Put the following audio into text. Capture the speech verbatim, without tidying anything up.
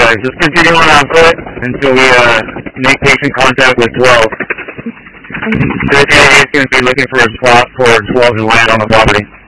guys. Just continue on foot until we uh, make patient contact with twelve. The D A is going to be looking for a spot for twelve to land on the property.